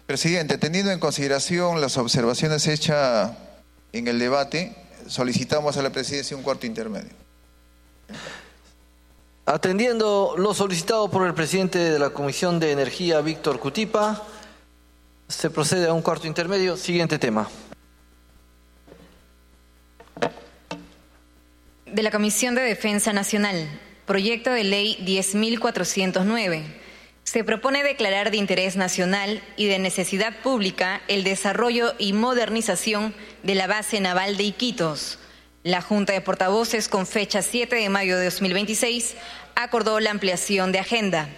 Presidente, teniendo en consideración las observaciones hechas en el debate, solicitamos a la presidencia un cuarto intermedio. Atendiendo lo solicitado por el presidente de la Comisión de Energía, Víctor Cutipa, se procede a un cuarto intermedio. Siguiente tema. De la Comisión de Defensa Nacional, proyecto de ley 10.409. Se propone declarar de interés nacional y de necesidad pública el desarrollo y modernización de la base naval de Iquitos. La Junta de Portavoces, con fecha 7 de mayo de 2026, acordó la ampliación de agenda.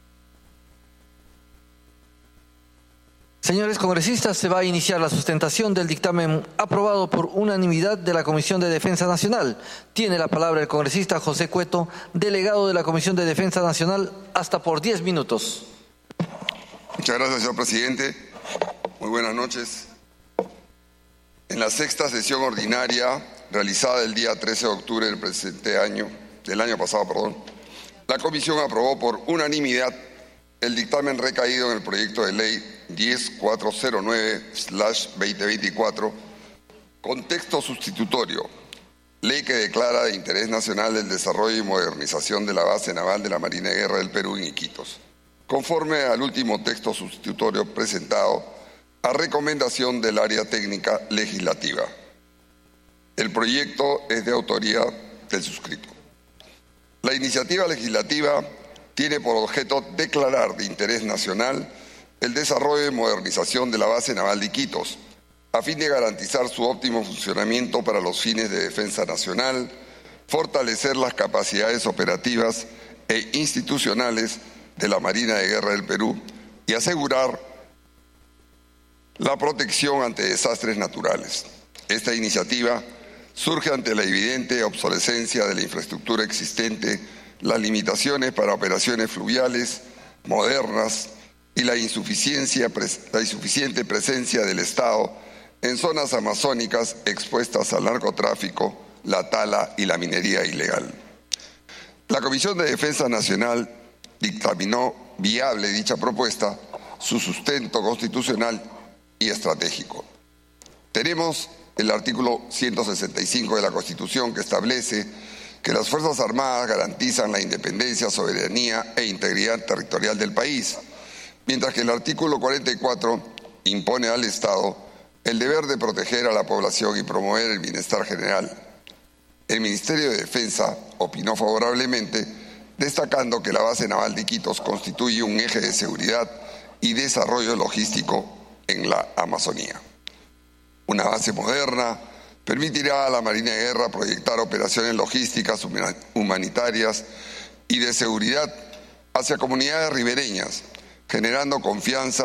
Señores congresistas, se va a iniciar la sustentación del dictamen aprobado por unanimidad de la Comisión de Defensa Nacional. Tiene la palabra el congresista José Cueto, delegado de la Comisión de Defensa Nacional, hasta por 10 minutos. Muchas gracias, señor presidente. Muy buenas noches. En la sexta sesión ordinaria, realizada el día 13 de octubre del año pasado, la Comisión aprobó por unanimidad el dictamen recaído en el proyecto de ley 10.409/2024, con texto sustitutorio, ley que declara de interés nacional el desarrollo y modernización de la base naval de la Marina de Guerra del Perú en Iquitos, conforme al último texto sustitutorio presentado a recomendación del área técnica legislativa. El proyecto es de autoría del suscrito. La iniciativa legislativa tiene por objeto declarar de interés nacional el desarrollo y modernización de la base naval de Iquitos, a fin de garantizar su óptimo funcionamiento para los fines de defensa nacional, fortalecer las capacidades operativas e institucionales de la Marina de Guerra del Perú y asegurar la protección ante desastres naturales. Esta iniciativa surge ante la evidente obsolescencia de la infraestructura existente, las limitaciones para operaciones fluviales modernas y la insuficiente presencia del Estado en zonas amazónicas expuestas al narcotráfico, la tala y la minería ilegal. La Comisión de Defensa Nacional dictaminó viable dicha propuesta, su sustento constitucional y estratégico. Tenemos el artículo 165 de la Constitución, que establece que las Fuerzas Armadas garantizan la independencia, soberanía e integridad territorial del país, mientras que el artículo 44 impone al Estado el deber de proteger a la población y promover el bienestar general. El Ministerio de Defensa opinó favorablemente, destacando que la base naval de Iquitos constituye un eje de seguridad y desarrollo logístico en la Amazonía. Una base moderna permitirá a la Marina de Guerra proyectar operaciones logísticas, humanitarias y de seguridad hacia comunidades ribereñas, generando confianza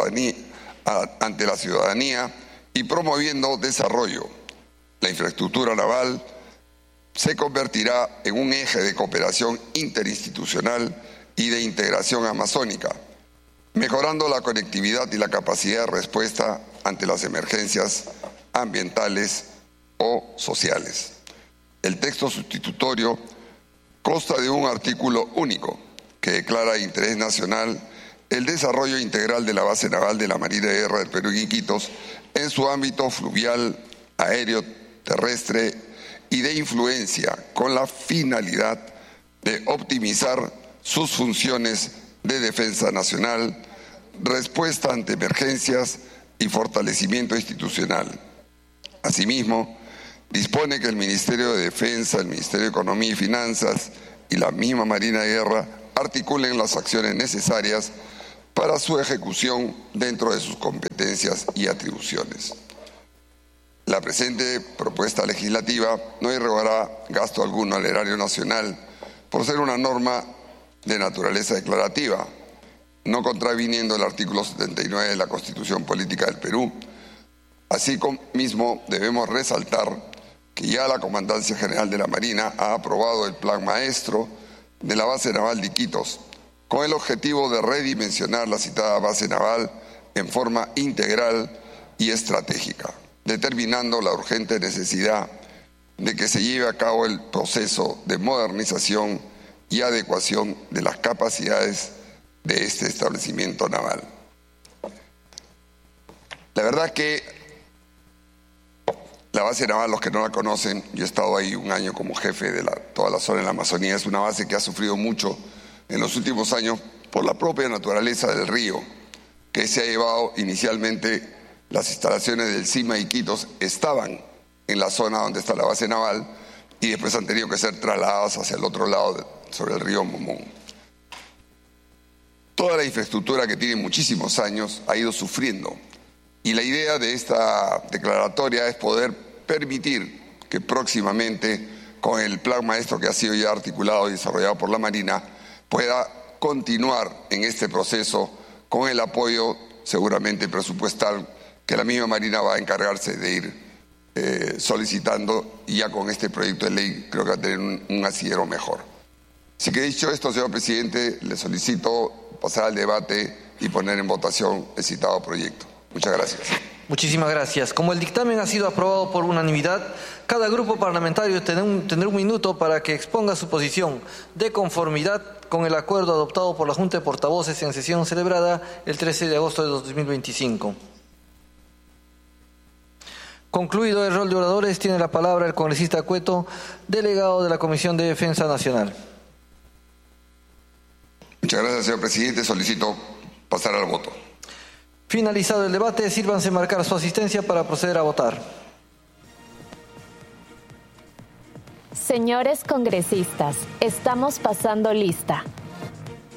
ante la ciudadanía y promoviendo desarrollo. La infraestructura naval se convertirá en un eje de cooperación interinstitucional y de integración amazónica, mejorando la conectividad y la capacidad de respuesta ante las emergencias ambientales o sociales. El texto sustitutorio consta de un artículo único que declara de interés nacional el desarrollo integral de la base naval de la Marina de Guerra del Perú en Iquitos en su ámbito fluvial, aéreo, terrestre y de influencia, con la finalidad de optimizar sus funciones de defensa nacional, respuesta ante emergencias y fortalecimiento institucional. Asimismo, dispone que el Ministerio de Defensa, el Ministerio de Economía y Finanzas y la misma Marina de Guerra articulen las acciones necesarias para su ejecución dentro de sus competencias y atribuciones. La presente propuesta legislativa no irrogará gasto alguno al erario nacional por ser una norma de naturaleza declarativa, no contraviniendo el artículo 79 de la Constitución Política del Perú. Así mismo debemos resaltar que ya la Comandancia General de la Marina ha aprobado el Plan Maestro de la base naval de Iquitos, con el objetivo de redimensionar la citada base naval en forma integral y estratégica, determinando la urgente necesidad de que se lleve a cabo el proceso de modernización y adecuación de las capacidades de este establecimiento naval. verdad que la base naval, los que no la conocen, yo he estado ahí un año como jefe de toda la zona en la Amazonía, es una base que ha sufrido mucho en los últimos años por la propia naturaleza del río, que se ha llevado inicialmente las instalaciones del CIMA Iquitos estaban en la zona donde está la base naval y después han tenido que ser trasladadas hacia el otro lado, sobre el río Momón. Toda la infraestructura que tiene muchísimos años ha ido sufriendo y la idea de esta declaratoria es poder permitir que próximamente, con el plan maestro que ha sido ya articulado y desarrollado por la Marina, pueda continuar en este proceso con el apoyo seguramente presupuestal que la misma Marina va a encargarse de ir solicitando, y ya con este proyecto de ley creo que va a tener un asidero mejor. Así que dicho esto, señor presidente, le solicito pasar al debate y poner en votación el citado proyecto. Muchas gracias. Muchísimas gracias. Como el dictamen ha sido aprobado por unanimidad, cada grupo parlamentario tendrá un minuto para que exponga su posición de conformidad con el acuerdo adoptado por la Junta de Portavoces en sesión celebrada el 13 de agosto de 2025. Concluido el rol de oradores, tiene la palabra el congresista Cueto, delegado de la Comisión de Defensa Nacional. Muchas gracias, señor presidente. Solicito pasar al voto. Finalizado el debate, sírvanse marcar su asistencia para proceder a votar. Señores congresistas, estamos pasando lista.